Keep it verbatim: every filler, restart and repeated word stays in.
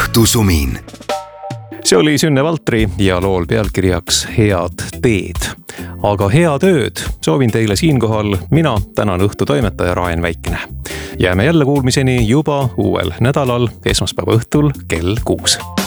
õhtusumin. See oli Sünne Valtri ja lool pealkirjaks Head teed. Aga head ööd soovin teile siinkohal mina, tänan õhtutoimetaja Raen Väikene. Jääme jälle kuulmiseni juba uuel nädalal esmaspäeva õhtul kell kuus.